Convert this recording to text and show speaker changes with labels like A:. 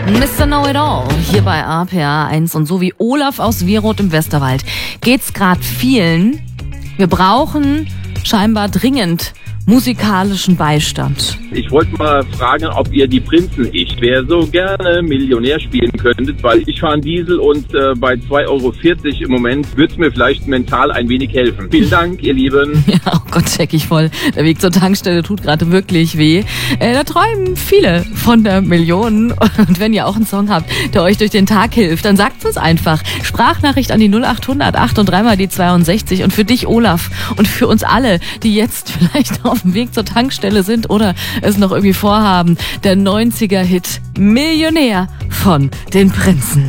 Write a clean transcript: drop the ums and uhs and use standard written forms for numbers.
A: Mr. Know-it-all hier bei APA 1 und so wie Olaf aus Weroth im Westerwald geht's gerade vielen. Wir brauchen scheinbar dringend musikalischen Beistand.
B: Ich wollte mal fragen, ob ihr die Prinzen Ich wäre so gerne Millionär spielen könntet, weil ich fahre einen Diesel und bei 2,40 Euro im Moment würde es mir vielleicht mental ein wenig helfen. Vielen Dank, ihr Lieben.
A: Ja, oh Gott, check ich voll. Der Weg zur Tankstelle tut gerade wirklich weh. Da träumen viele von der Million. Und wenn ihr auch einen Song habt, der euch durch den Tag hilft, dann sagt es einfach. Sprachnachricht an die 0800 8 und 3 mal die 62. Und für dich, Olaf, und für uns alle, die jetzt vielleicht auf dem Weg zur Tankstelle sind oder es noch irgendwie vorhaben, der 90er-Hit Millionär von den Prinzen.